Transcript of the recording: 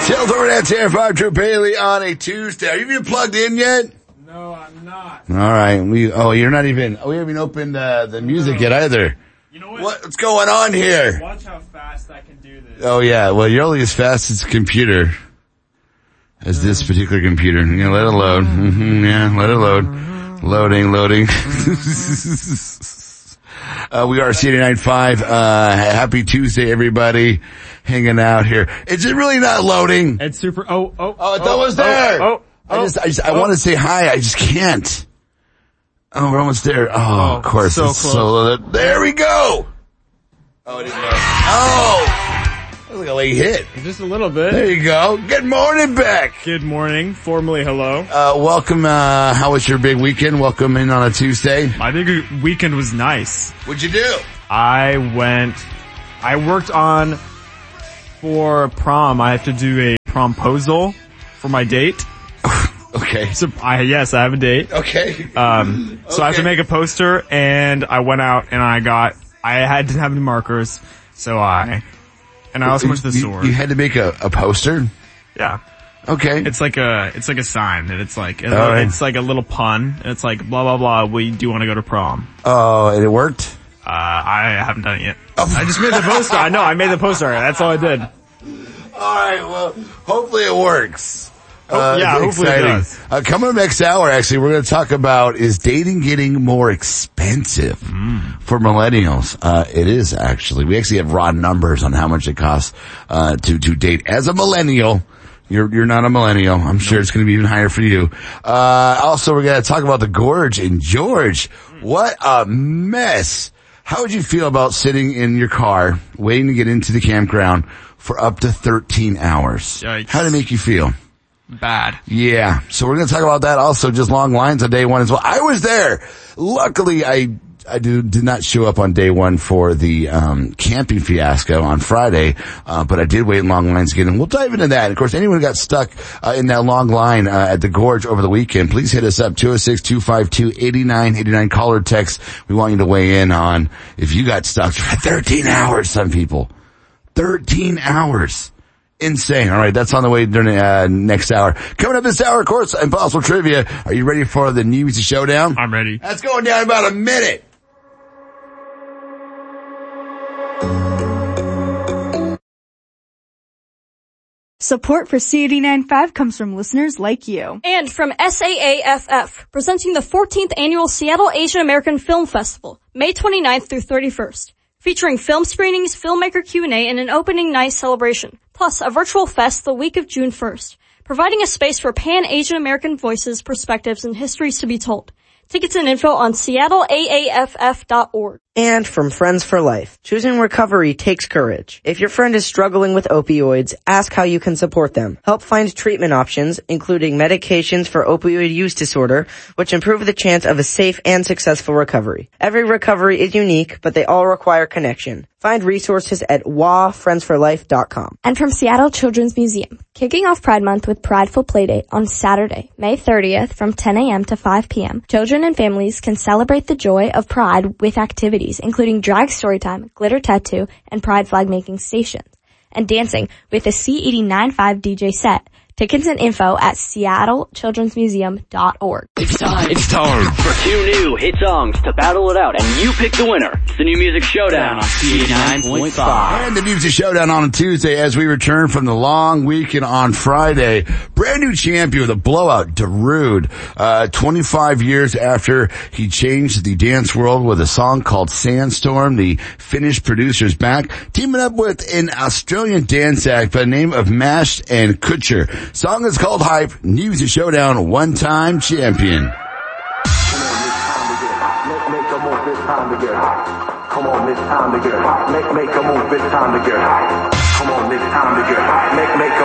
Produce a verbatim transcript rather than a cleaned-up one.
Tales over at San five Drew Bailey on a Tuesday. Are you even plugged in yet? No, I'm not. All right. We oh, you're not even. Oh, we haven't even opened uh, the music no. yet either. You know what? what? What's going on here? Watch how fast I can do this. Oh yeah. Well, you're only as fast as the computer as this particular computer. Yeah, let it load. Mm-hmm, yeah, let it load. Loading, loading. uh, we are C eighty-nine point five. Uh, happy Tuesday, everybody. Hanging out here. Is it really not loading? It's super. Oh, oh, oh! I thought it was there. Oh, oh, I just, I just, I oh. want to say hi. I just can't. Oh, we're almost there. Oh, oh of course. So it's close. So, there we go. Oh, it didn't go. Oh, that was like a late hit. Just a little bit. There you go. Good morning, Beck. Good morning. Formally, hello. Uh, welcome. Uh, how was your big weekend? Welcome in on a Tuesday. My big weekend was nice. What'd you do? I went. I worked on. For prom, I have to do a promposal for my date. Okay. So I, yes, I have a date. Okay. Um, so okay. I have to make a poster, and I went out and I got, I had to have any markers, so I, and I also went to the you, store. You had to make a, a poster? Yeah. Okay. It's like a, it's like a sign, and it's like, it's, right. it's like a little pun, and it's like, blah, blah, blah, we do want to go to prom. Oh, and it worked? Uh, I haven't done it yet. Oh. I just made the poster. I know, I made the poster. That's all I did. Alright, well, hopefully it works. Oh, uh, yeah, hopefully exciting. it does. Uh, coming up next hour, actually, we're going to talk about, is dating getting more expensive mm. for millennials? Uh, it is, actually. We actually have raw numbers on how much it costs, uh, to, to date as a millennial. You're, you're not a millennial. I'm sure it's going to be even higher for you. Uh, also, we're going to talk about the Gorge in George. What a mess. How would you feel about sitting in your car, waiting to get into the campground for up to thirteen hours? Yikes. How did it make you feel? Bad. Yeah. So we're going to talk about that. Also, just long lines on day one as well. I was there. Luckily, I, I do, did not show up on day one for the, um, camping fiasco on Friday, uh, but I did wait in long lines again, and we'll dive into that. And of course, anyone who got stuck, uh, in that long line, uh, at the Gorge over the weekend, please hit us up, two oh six, two five two, eight nine eight nine, call or text. We want you to weigh in on if you got stuck for thirteen hours, some people. thirteen hours. Insane. All right, that's on the way during uh, next hour. Coming up this hour, of course, Impossible Trivia. Are you ready for the New Music Showdown? I'm ready. That's going down in about a minute. Support for C eighty-nine point five comes from listeners like you. And from S A A F F, presenting the fourteenth Annual Seattle Asian American Film Festival, May twenty-ninth through thirty-first. Featuring film screenings, filmmaker Q and A, and an opening night celebration. Plus, a virtual fest the week of June first. Providing a space for Pan-Asian American voices, perspectives, and histories to be told. Tickets and info on seattle A A F F dot org. And from Friends for Life, choosing recovery takes courage. If your friend is struggling with opioids, ask how you can support them. Help find treatment options, including medications for opioid use disorder, which improve the chance of a safe and successful recovery. Every recovery is unique, but they all require connection. Find resources at w a friends for life dot com. And from Seattle Children's Museum, kicking off Pride Month with Prideful Playdate on Saturday, May thirtieth from ten a.m. to five p.m. Children and families can celebrate the joy of Pride with activities including drag storytime, glitter tattoo, and Pride flag making stations, and dancing with a C eighty-nine point five D J set. Tickets and info at seattle children's museum dot org. It's time. It's time for two new hit songs to battle it out, and you pick the winner. It's the New Music Showdown on C eighty-nine point five. And the Music Showdown on a Tuesday as we return from the long weekend on Friday. Brand new champion with a blowout, Darude. Uh, twenty-five years after he changed the dance world with a song called Sandstorm, the Finnish producer's back, teaming up with an Australian dance act by the name of Mashed and Kutcher. Song is called Hype. Music Showdown, one-time champion. Come on, it's time to get hot. Make, make a move, it's time to get hot. Come on, it's time to get hot. Make, make a